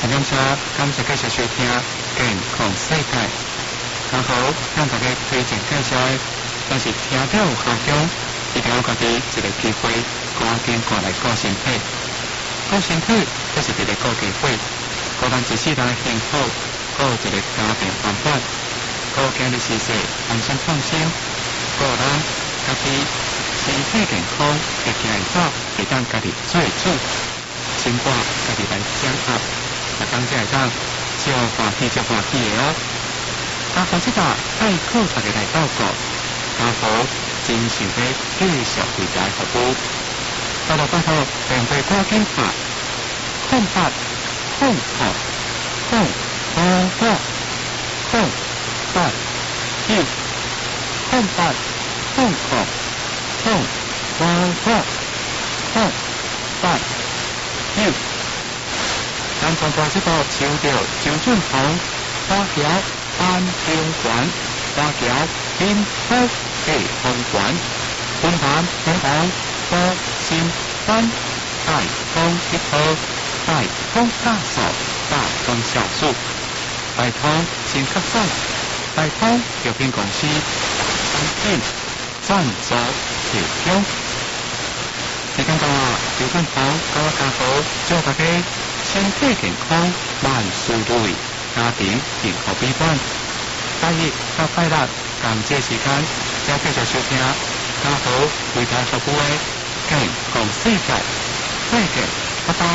感谢继续收听健康世界。刚好向大家推荐介绍的，但是听到有效用，一定要家己一个机会，赶紧过来顾身体。顾身体，这是一个顾机会。顾咱一世人幸福，顾一个家庭圆满，顾今日事事安心放心，顾咱家己身体健康，会行会走，会当家己做主，生活家己来掌握。当这会当照欢喜照欢喜的哦。家父这个爱考察的来报告，家父真想要继续为大家服务。到了最后，便会赶紧拍空拍空拍空空空空拍休空拍空空空空空空拍休。咱从大这个收到周俊宏花桥安平馆花桥滨海地方馆分坛平衡多新班大通一科大通大手大通小数大通新科赛大通药品公司产品赞助提供。时间到啊，周俊宏跟我家好，祝大家身体健康，万事如意，家庭幸福美满。第日到拜六，同这时间，将继续收听家好为大家服务的健康世界，再见，拜拜。